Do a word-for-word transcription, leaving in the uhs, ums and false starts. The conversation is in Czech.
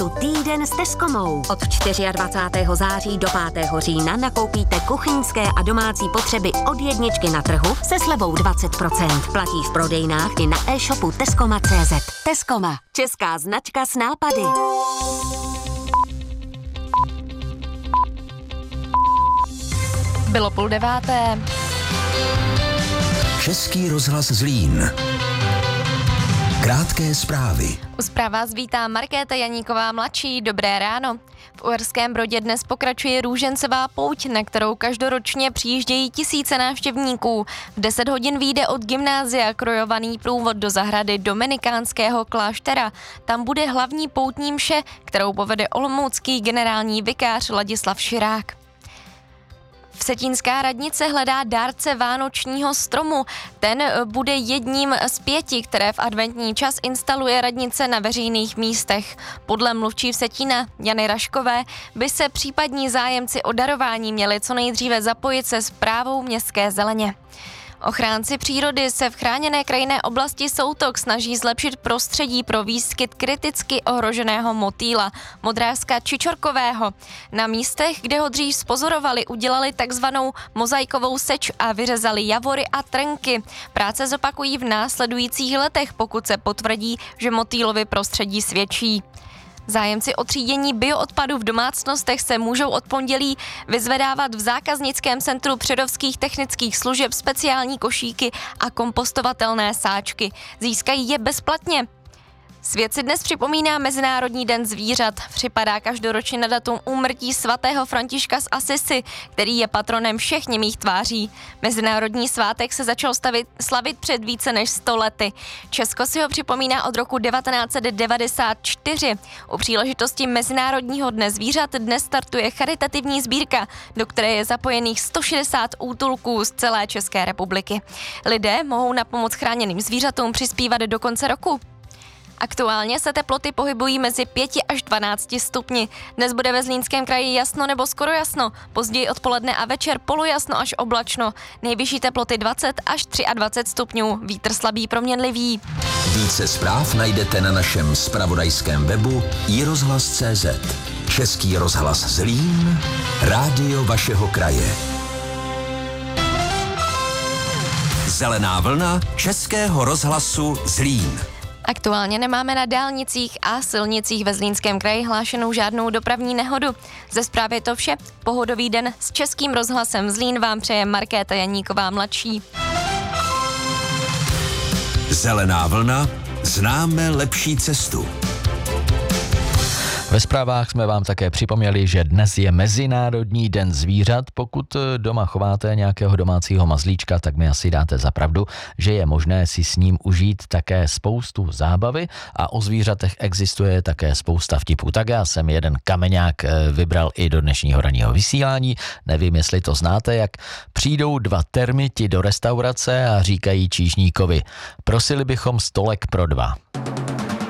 projektu Týden s Tescomou. Od dvacátého čtvrtého září do pátého října nakoupíte kuchyňské a domácí potřeby od jedničky na trhu se slevou dvacet procent. Platí v prodejnách i na e-shopu Tescoma tečka cé zet. Tescoma. Česká značka s nápady. Bylo půl deváté. Český rozhlas Zlín. Krátké zprávy. U zpráv vás vítá Markéta Janíková mladší. Dobré ráno. V Uherském Brodě dnes pokračuje růžencová pouť, na kterou každoročně přijíždějí tisíce návštěvníků. V deset hodin vyjde od gymnázia krojovaný průvod do zahrady dominikánského kláštera. Tam bude hlavní poutní mše, kterou povede olomoucký generální vikář Ladislav Širák. Vsetínská radnice hledá dárce vánočního stromu. Ten bude jedním z pěti, které v adventní čas instaluje radnice na veřejných místech. Podle mluvčí Vsetína Jany Raškové by se případní zájemci o darování měli co nejdříve zapojit se správou městské zeleně. Ochránci přírody se v chráněné krajinné oblasti Soutok snaží zlepšit prostředí pro výskyt kriticky ohroženého motýla, modrázka čičorkového. Na místech, kde ho dřív spozorovali, udělali takzvanou mozaikovou seč a vyřezali javory a trnky. Práce zopakují v následujících letech, pokud se potvrdí, že motýlovi prostředí svědčí. Zájemci o třídění bioodpadu v domácnostech se můžou od pondělí vyzvedávat v zákaznickém centru Přerovských technických služeb speciální košíky a kompostovatelné sáčky. Získají je bezplatně. Svět si dnes připomíná Mezinárodní den zvířat. Připadá každoročně na datum úmrtí svatého Františka z Assisi, který je patronem všech němých tváří. Mezinárodní svátek se začal stavit, slavit před více než sto lety. Česko si ho připomíná od roku devatenáct set devadesát čtyři. U příležitosti Mezinárodního dne zvířat dnes startuje charitativní sbírka, do které je zapojených sto šedesát útulků z celé České republiky. Lidé mohou na pomoc chráněným zvířatům přispívat do konce roku. Aktuálně se teploty pohybují mezi pěti až dvanácti stupni. Dnes bude ve Zlínském kraji jasno nebo skoro jasno, později odpoledne a večer polojasno až oblačno. Nejvyšší teploty dvacet až dvacet tři stupňů, vítr slabý proměnlivý. Více zpráv najdete na našem zpravodajském webu i rozhlas tečka cé zet. Český rozhlas Zlín, rádio vašeho kraje. Zelená vlna Českého rozhlasu Zlín. Aktuálně nemáme na dálnicích a silnicích ve Zlínském kraji hlášenou žádnou dopravní nehodu. Ze zprávy je to vše. Pohodový den s Českým rozhlasem Zlín vám přeje Markéta Janíková mladší. Zelená vlna, známe lepší cestu. Ve zprávách jsme vám také připomněli, že dnes je Mezinárodní den zvířat. Pokud doma chováte nějakého domácího mazlíčka, tak mi asi dáte za pravdu, že je možné si s ním užít také spoustu zábavy a o zvířatech existuje také spousta vtipů. Tak já jsem jeden kameňák vybral i do dnešního ranního vysílání. Nevím, jestli to znáte, jak přijdou dva termiti do restaurace a říkají číšníkovi: prosili bychom stolek pro dva.